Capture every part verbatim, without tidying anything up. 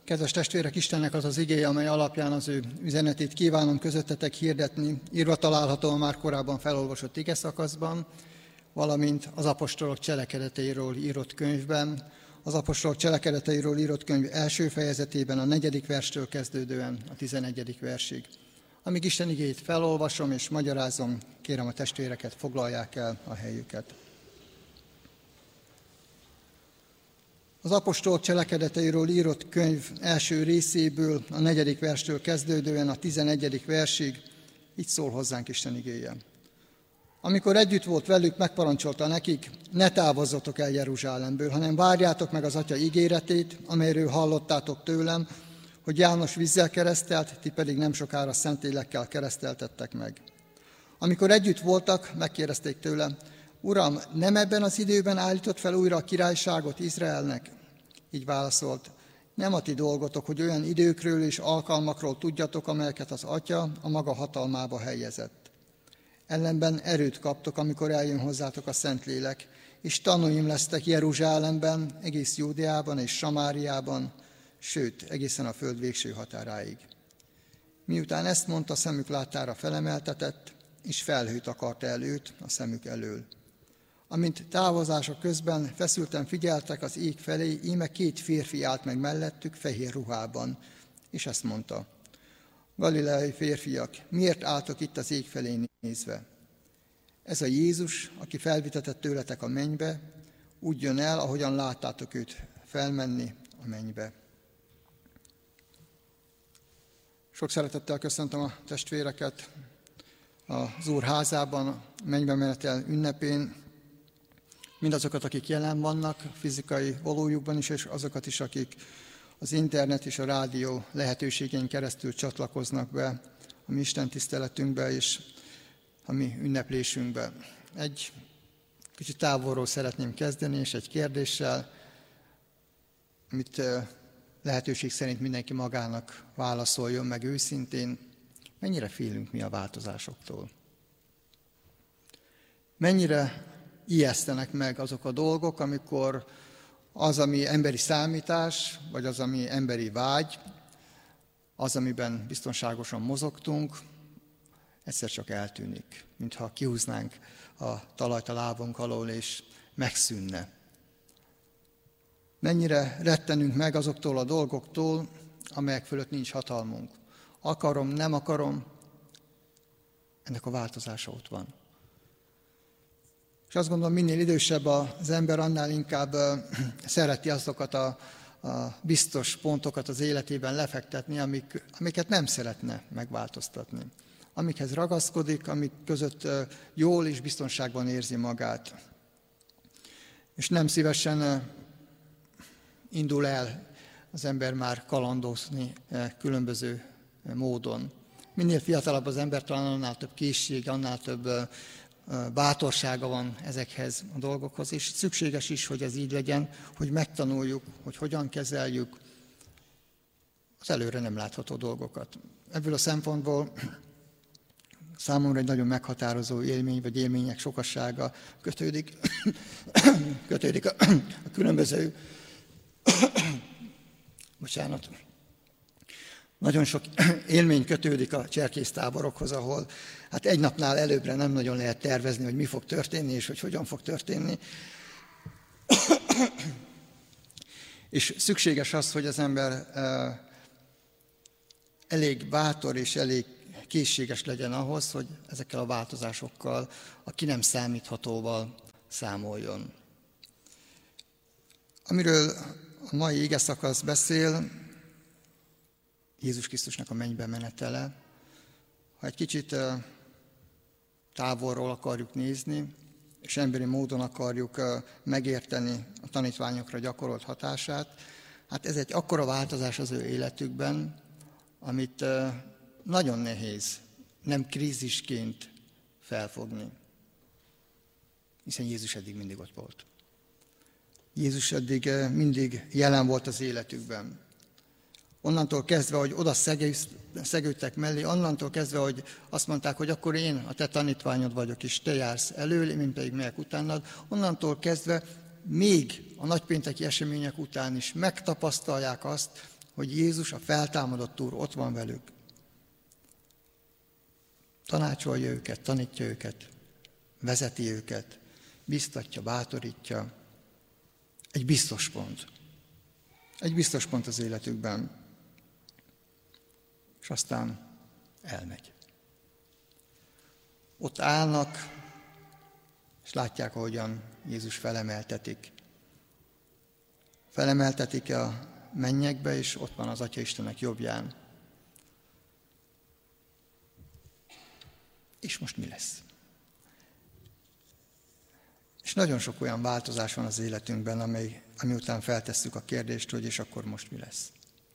Kedves testvérek, Istennek az az igéje, amely alapján az ő üzenetét kívánom közöttetek hirdetni, írva található a már korábban felolvasott igeszakaszban, valamint az apostolok cselekedeteiről írott könyvben, az apostolok cselekedeteiről írott könyv első fejezetében a negyedik verstől kezdődően a tizenegyedik versig. Amíg Isten igéjét felolvasom és magyarázom, kérem a testvéreket, foglalják el a helyüket. Az apostolok cselekedeteiről írott könyv első részéből, a negyedik verstől kezdődően a tizenegyedik versig, így szól hozzánk Isten igéje. Amikor együtt volt velük, megparancsolta nekik, ne távozzatok el Jeruzsálemből, hanem várjátok meg az Atya ígéretét, amelyről hallottátok tőlem, hogy János vízzel keresztelt, ti pedig nem sokára Szentlélekkel kereszteltettek meg. Amikor együtt voltak, megkérdezték tőle, Uram, nem ebben az időben állított fel újra a királyságot Izraelnek? Így válaszolt, nem a ti dolgotok, hogy olyan időkről és alkalmakról tudjatok, amelyeket az Atya a maga hatalmába helyezett. Ellenben erőt kaptok, amikor eljön hozzátok a Szentlélek, és tanúim lesztek Jeruzsálemben, egész Júdeában és Samáriában, sőt, egészen a föld végső határáig. Miután ezt mondta, szemük láttára felemeltetett, és felhőt akarta el őt a szemük elől. Amint távozása közben feszülten figyeltek az ég felé, íme két férfi állt meg mellettük fehér ruhában, és ezt mondta, Galileai férfiak, miért álltok itt az ég felé nézve? Ez a Jézus, aki felvitetett tőletek a mennybe, úgy jön el, ahogyan láttátok őt felmenni a mennybe. Sok szeretettel köszöntöm a testvéreket az Úr házában, a mennybe menetel ünnepén, mindazokat, akik jelen vannak fizikai valójukban is, és azokat is, akik az internet és a rádió lehetőségén keresztül csatlakoznak be a mi Isten tiszteletünkbe és a mi ünneplésünkbe. Egy kicsit távolról szeretném kezdeni, és egy kérdéssel, amit lehetőség szerint mindenki magának válaszoljon meg őszintén. Mennyire félünk mi a változásoktól? Mennyire ijesztenek meg azok a dolgok, amikor az, ami emberi számítás, vagy az, ami emberi vágy, az, amiben biztonságosan mozogtunk, egyszer csak eltűnik, mintha kihúznánk a talajt a lábunk alól, és megszűnne. Mennyire rettenünk meg azoktól a dolgoktól, amelyek fölött nincs hatalmunk. Akarom, nem akarom, ennek a változása ott van. És azt gondolom, minél idősebb az ember, annál inkább szereti azokat a, a biztos pontokat az életében lefektetni, amik, amiket nem szeretne megváltoztatni. Amikhez ragaszkodik, amik között jól és biztonságban érzi magát. És nem szívesen indul el az ember már kalandozni különböző módon. Minél fiatalabb az ember, talán annál több készség, annál több bátorsága van ezekhez a dolgokhoz, és szükséges is, hogy ez így legyen, hogy megtanuljuk, hogy hogyan kezeljük az előre nem látható dolgokat. Ebből a szempontból számomra egy nagyon meghatározó élmény, vagy élmények sokassága kötődik, kötődik a, a különböző bocsánat, nagyon sok élmény kötődik a cserkésztáborokhoz, ahol hát egy napnál előbbre nem nagyon lehet tervezni, hogy mi fog történni, és hogy hogyan fog történni. És szükséges az, hogy az ember elég bátor és elég készséges legyen ahhoz, hogy ezekkel a változásokkal, a ki nem számíthatóval számoljon. Amiről a mai igeszakasz beszél, Jézus Krisztusnak a mennybe menetele. Ha egy kicsit távolról akarjuk nézni, és emberi módon akarjuk megérteni a tanítványokra gyakorolt hatását, hát ez egy akkora változás az ő életükben, amit nagyon nehéz nem krízisként felfogni. Hiszen Jézus eddig mindig ott volt. Jézus eddig mindig jelen volt az életükben. Onnantól kezdve, hogy oda szegődtek mellé, onnantól kezdve, hogy azt mondták, hogy akkor én a te tanítványod vagyok, és te jársz elől, én pedig megyek utánad, onnantól kezdve még a nagypénteki események után is megtapasztalják azt, hogy Jézus, a feltámadott Úr ott van velük. Tanácsolja őket, tanítja őket, vezeti őket, biztatja, bátorítja. Egy biztos pont. Egy biztos pont az életükben. És aztán elmegy. Ott állnak, és látják, ahogyan Jézus felemeltetik. Felemeltetik a mennyekbe, és ott van az Atya Istenek jobbján. És most mi lesz? És nagyon sok olyan változás van az életünkben, amely, ami után feltesszük a kérdést, hogy és akkor most mi lesz?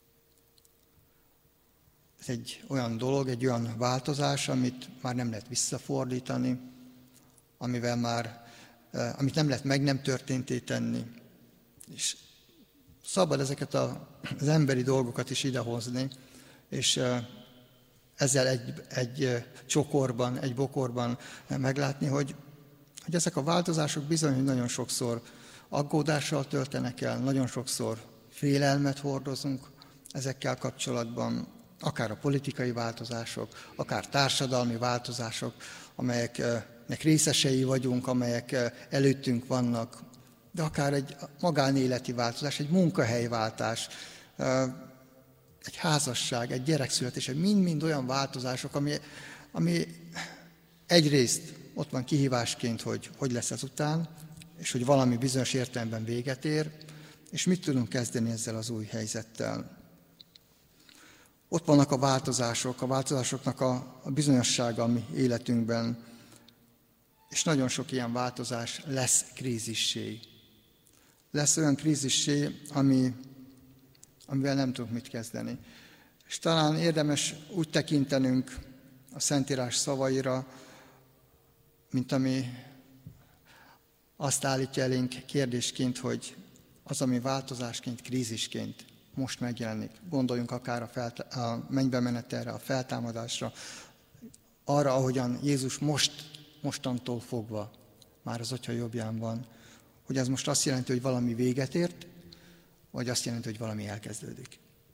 Ez egy olyan dolog, egy olyan változás, amit már nem lehet visszafordítani, amivel már, amit nem lehet meg nem történté tenni. És szabad ezeket a, az emberi dolgokat is idehozni, és ezzel egy, egy csokorban, egy bokorban meglátni, hogy, hogy ezek a változások bizony, hogy nagyon sokszor aggódással töltenek el, nagyon sokszor félelmet hordozunk ezekkel kapcsolatban, akár a politikai változások, akár társadalmi változások, amelyeknek részesei vagyunk, amelyek előttünk vannak, de akár egy magánéleti változás, egy munkahelyváltás, egy házasság, egy gyerekszületés, mind-mind olyan változások, ami, ami egyrészt ott van kihívásként, hogy hogy lesz ezután, és hogy valami bizonyos értelemben véget ér, és mit tudunk kezdeni ezzel az új helyzettel. Ott vannak a változások, a változásoknak a, a bizonyossága a mi életünkben, és nagyon sok ilyen változás lesz krízissé. Lesz olyan krízissé, ami, amivel nem tudunk mit kezdeni. És talán érdemes úgy tekintenünk a Szentírás szavaira, mint ami azt állítja elénk kérdésként, hogy az, ami változásként, krízisként most megjelenik. Gondoljunk akár a, felt- a mennybe menetelre, a feltámadásra, arra, ahogyan Jézus most, mostantól fogva már az Atya jobbján van, hogy ez most azt jelenti, hogy valami véget ért, vagy azt jelenti, hogy valami elkezdődik.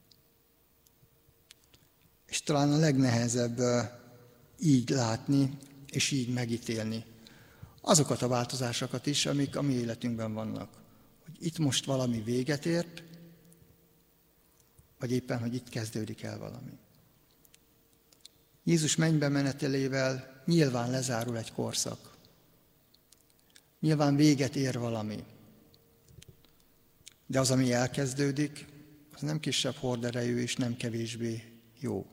És talán a legnehezebb így látni, és így megítélni azokat a változásokat is, amik a mi életünkben vannak. Hogy itt most valami véget ért, vagy éppen, hogy itt kezdődik el valami. Jézus mennybe menetelével nyilván lezárul egy korszak. Nyilván véget ér valami. De az, ami elkezdődik, az nem kisebb horderejű és nem kevésbé jó.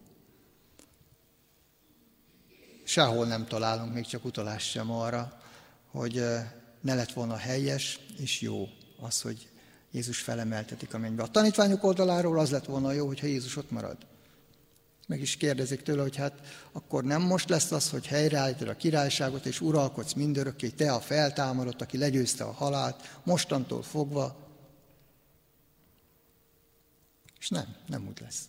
Sehol nem találunk még csak utalást sem arra, hogy ne lett volna helyes és jó az, hogy Jézus felemeltetik a mennybe. A tanítványok oldaláról az lett volna jó, hogyha Jézus ott marad. Meg is kérdezik tőle, hogy hát akkor nem most lesz az, hogy helyreállítod a királyságot, és uralkodsz mindörökké, te a feltámadott, aki legyőzte a halált, mostantól fogva. És nem, nem úgy lesz.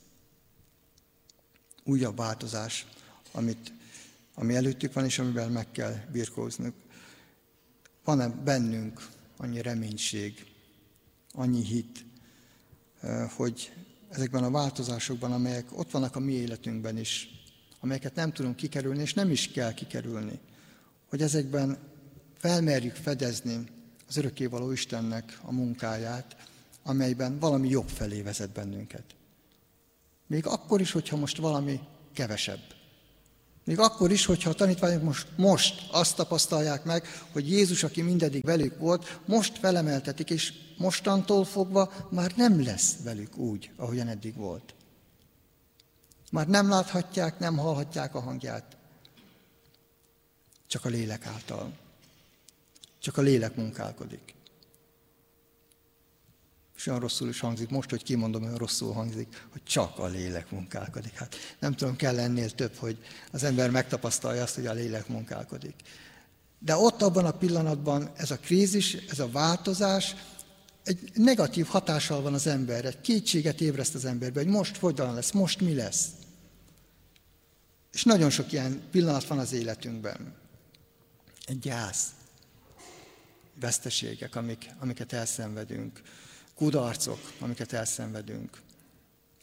Újabb változás, amit, ami előttük van, és amivel meg kell birkóznunk. Van-e bennünk annyi reménység, annyi hit, hogy ezekben a változásokban, amelyek ott vannak a mi életünkben is, amelyeket nem tudunk kikerülni, és nem is kell kikerülni, hogy ezekben felmerjük fedezni az örökkévaló Istennek a munkáját, amelyben valami jobb felé vezet bennünket. Még akkor is, hogyha most valami kevesebb. Még akkor is, hogyha a tanítványok most, most azt tapasztalják meg, hogy Jézus, aki mindeddig velük volt, most felemeltetik, és mostantól fogva már nem lesz velük úgy, ahogyan eddig volt. Már nem láthatják, nem hallhatják a hangját. Csak a lélek által. Csak a lélek munkálkodik. És olyan rosszul is hangzik, most, hogy kimondom, olyan rosszul hangzik, hogy csak a lélek munkálkodik. Hát nem tudom, kell ennél több, hogy az ember megtapasztalja azt, hogy a lélek munkálkodik. De ott abban a pillanatban ez a krízis, ez a változás egy negatív hatással van az emberre, egy kétséget ébreszt az emberbe, hogy most hogyan lesz, most mi lesz. És nagyon sok ilyen pillanat van az életünkben. Egy gyász, veszteségek, amik, amiket elszenvedünk, kudarcok, amiket elszenvedünk.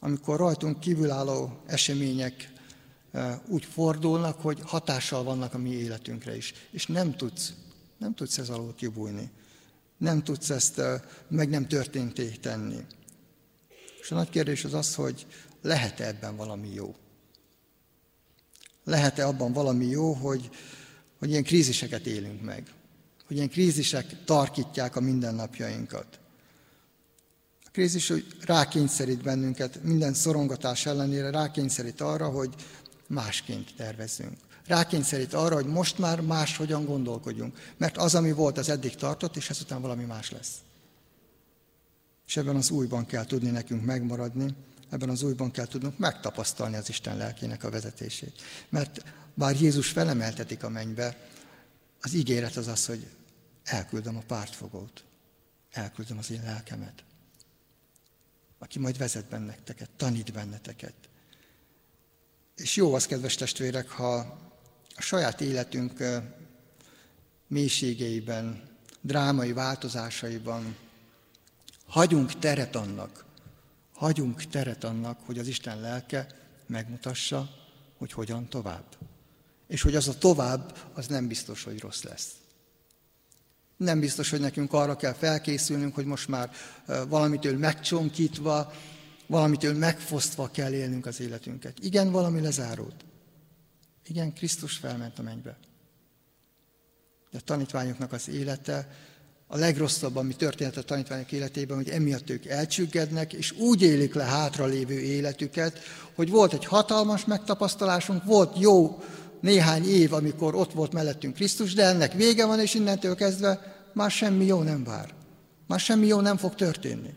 amikor rajtunk kívülálló események úgy fordulnak, hogy hatással vannak a mi életünkre is. És nem tudsz, nem tudsz ez alól kibújni. Nem tudsz ezt meg nem történté tenni. És a nagy kérdés az az, hogy lehet-e ebben valami jó? Lehet-e abban valami jó, hogy, hogy ilyen kríziseket élünk meg? Hogy ilyen krízisek tarkítják a mindennapjainkat? A krízis hogy rákényszerít bennünket, minden szorongatás ellenére rákényszerít arra, hogy másként tervezzünk. Rákényszerít arra, hogy most már máshogyan gondolkodjunk. Mert az, ami volt, az eddig tartott, és ezután valami más lesz. És ebben az újban kell tudni nekünk megmaradni, ebben az újban kell tudnunk megtapasztalni az Isten lelkének a vezetését. Mert bár Jézus felemeltetik a mennybe, az ígéret az az, hogy elküldöm a pártfogót, elküldöm az én lelkemet, aki majd vezet benneteket, tanít benneteket. És jó az, kedves testvérek, ha a saját életünk mélységeiben, drámai változásaiban hagyunk teret annak, hagyunk teret annak, hogy az Isten lelke megmutassa, hogy hogyan tovább. És hogy az a tovább, az nem biztos, hogy rossz lesz. Nem biztos, hogy nekünk arra kell felkészülnünk, hogy most már valamitől megcsonkítva, valamitől megfosztva kell élnünk az életünket. Igen, valami lezárult. Igen, Krisztus felment a mennybe. De a tanítványoknak az élete, a legrosszabb, ami történt a tanítványok életében, hogy emiatt ők elcsüggednek, és úgy élik le hátralévő életüket, hogy volt egy hatalmas megtapasztalásunk, volt jó néhány év, amikor ott volt mellettünk Krisztus, de ennek vége van, és innentől kezdve már semmi jó nem vár. Már semmi jó nem fog történni.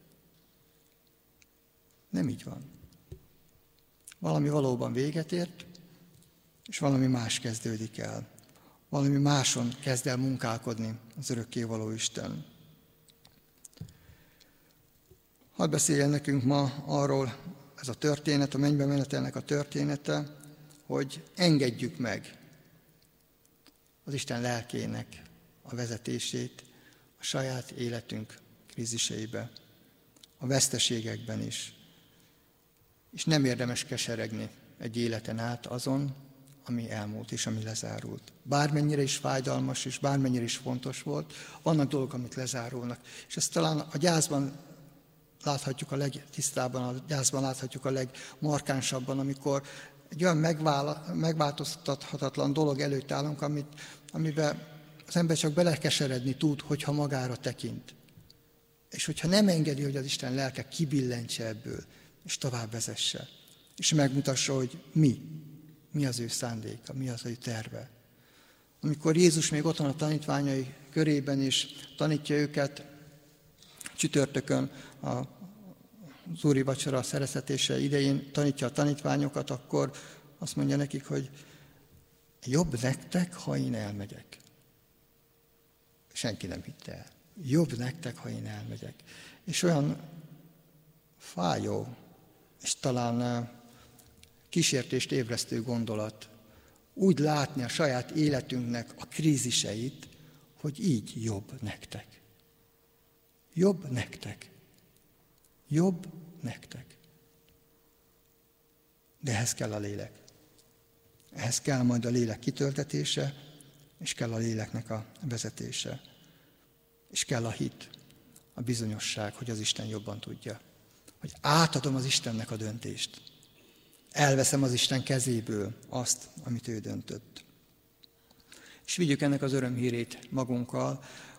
Nem így van. Valami valóban véget ért, és valami más kezdődik el. Valami máson kezd el munkálkodni az örökkévaló Isten. Hadd beszéljen nekünk ma arról ez a történet, a mennybe menetelnek a története, hogy engedjük meg az Isten lelkének a vezetését a saját életünk kríziseibe, a veszteségekben is. És nem érdemes keseregni egy életen át azon, ami elmúlt és ami lezárult. Bármennyire is fájdalmas és bármennyire is fontos volt, vannak dolgok, amik lezárulnak. És ezt talán a gyászban láthatjuk a legtisztábban, a gyászban láthatjuk a legmarkánsabban, amikor egy olyan megváltoztathatatlan dolog előtt állunk, amit, amiben az ember csak belekeseredni tud, hogyha magára tekint. És hogyha nem engedi, hogy az Isten lelke kibillentse ebből, és tovább vezesse, és megmutassa, hogy mi, mi az ő szándéka, mi az ő terve. Amikor Jézus még ott van a tanítványai körében, és tanítja őket csütörtökön az úri vacsora szereztetése idején, tanítja a tanítványokat, akkor azt mondja nekik, hogy jobb nektek, ha én elmegyek. Senki nem hitte el. Jobb nektek, ha én elmegyek. És olyan fájó, és talán kísértést ébresztő gondolat úgy látni a saját életünknek a kríziseit, hogy így jobb nektek. Jobb nektek. Jobb nektek. De ehhez kell a lélek. Ehhez kell majd a lélek kitöltetése, és kell a léleknek a vezetése. És kell a hit, a bizonyosság, hogy az Isten jobban tudja. Hogy átadom az Istennek a döntést. Elveszem az Isten kezéből azt, amit ő döntött. És vigyük ennek az örömhírét magunkkal,